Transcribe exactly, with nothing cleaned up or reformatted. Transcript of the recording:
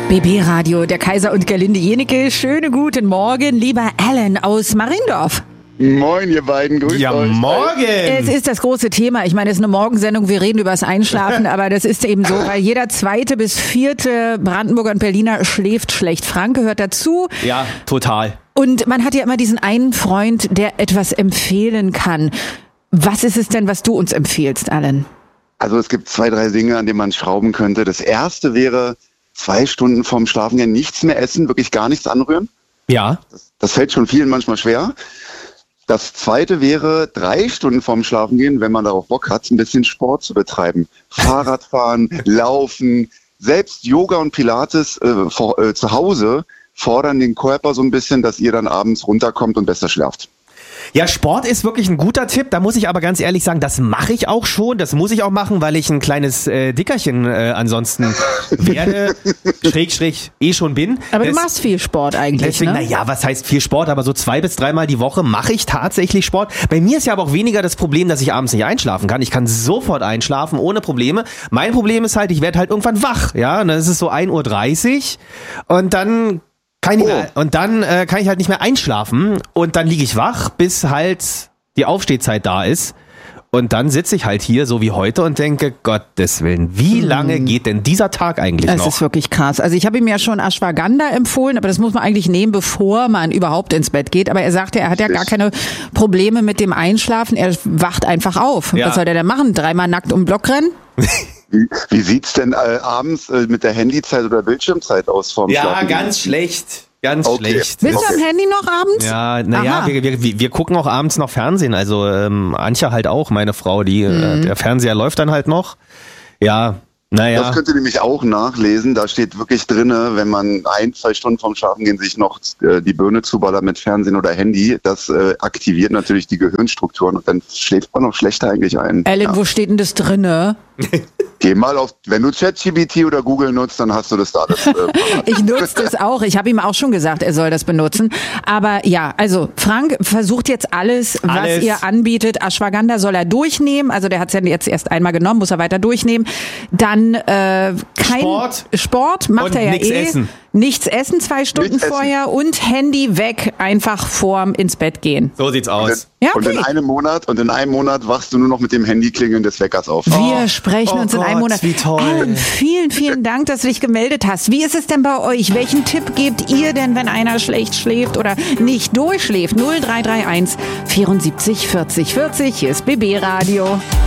B B-Radio, der Kaiser und Gerlinde Jenecke. Schönen guten Morgen, lieber Alan aus Mariendorf. Moin, ihr beiden, grüßt ja, euch. Ja, morgen! Es ist das große Thema. Ich meine, es ist eine Morgensendung, wir reden über das Einschlafen, aber das ist eben so, weil jeder zweite bis vierte Brandenburger und Berliner schläft schlecht. Frank gehört dazu. Ja, total. Und man hat ja immer diesen einen Freund, der etwas empfehlen kann. Was ist es denn, was du uns empfiehlst, Alan? Also es gibt zwei, drei Dinge, an denen man schrauben könnte. Das erste wäre, zwei Stunden vorm Schlafengehen nichts mehr essen, wirklich gar nichts anrühren. Ja. Das, das fällt schon vielen manchmal schwer. Das zweite wäre, drei Stunden vorm Schlafengehen, wenn man darauf Bock hat, ein bisschen Sport zu betreiben. Fahrradfahren, Laufen, selbst Yoga und Pilates äh, vor, äh, zu Hause fordern den Körper so ein bisschen, dass ihr dann abends runterkommt und besser schlaft. Ja, Sport ist wirklich ein guter Tipp. Da muss ich aber ganz ehrlich sagen, das mache ich auch schon. Das muss ich auch machen, weil ich ein kleines äh, Dickerchen äh, ansonsten werde, schräg, schräg, eh schon bin. Aber Des, du machst viel Sport eigentlich, deswegen, ne? Naja, was heißt viel Sport? Aber so zwei bis dreimal die Woche mache ich tatsächlich Sport. Bei mir ist ja aber auch weniger das Problem, dass ich abends nicht einschlafen kann. Ich kann sofort einschlafen, ohne Probleme. Mein Problem ist halt, ich werde halt irgendwann wach. Ja, und dann ist es so ein Uhr dreißig und dann... Kann ich mehr, und dann äh, kann ich halt nicht mehr einschlafen und dann liege ich wach, bis halt die Aufstehzeit da ist. Und dann sitze ich halt hier, so wie heute, und denke, Gottes Willen, wie lange geht denn dieser Tag eigentlich das noch? Das ist wirklich krass. Also ich habe ihm ja schon Ashwagandha empfohlen, aber das muss man eigentlich nehmen, bevor man überhaupt ins Bett geht. Aber er sagte, er hat ja gar keine Probleme mit dem Einschlafen. Er wacht einfach auf. Ja. Was soll der denn machen? Dreimal nackt um den Block rennen? Wie, wie sieht's denn äh, abends äh, mit der Handyzeit oder Bildschirmzeit aus vorm Ja, Schlafen? ganz schlecht. Ganz Okay. schlecht. Bist Okay. du am Handy noch abends? Ja, naja, wir, wir, wir gucken auch abends noch Fernsehen. Also ähm, Antje halt auch, meine Frau, die Mhm. äh, der Fernseher läuft dann halt noch. Ja, naja. Das könnt ihr nämlich auch nachlesen. Da steht wirklich drinne, wenn man ein, zwei Stunden vorm Schlafengehen sich noch äh, die Birne zuballert mit Fernsehen oder Handy, das äh, aktiviert natürlich die Gehirnstrukturen und dann schläft man noch schlechter eigentlich ein. Alan, Ja. wo steht denn das drinne? Geh mal auf, wenn du ChatGPT oder Google nutzt, dann hast du das da. Das, äh, Ich nutze das auch. Ich habe ihm auch schon gesagt, er soll das benutzen. Aber ja, also Frank versucht jetzt alles, was Alles. ihr anbietet. Ashwagandha soll er durchnehmen. Also der hat es ja jetzt erst einmal genommen, muss er weiter durchnehmen. Dann äh, kein Sport. Sport macht Und er ja nix eh. essen. Nichts essen zwei Stunden Nichts essen. vorher und Handy weg, einfach vorm ins Bett gehen. So sieht's aus. Ja, Und okay. in einem Monat und in einem Monat wachst du nur noch mit dem Handyklingeln des Weckers auf. Wir sprechen oh uns in einem Gott, Monat. wie toll. Alan, vielen, vielen Dank, dass du dich gemeldet hast. Wie ist es denn bei euch? Welchen Tipp gebt ihr denn, wenn einer schlecht schläft oder nicht durchschläft? null drei drei eins vierundsiebzig vierzig vierzig. Hier ist B B Radio.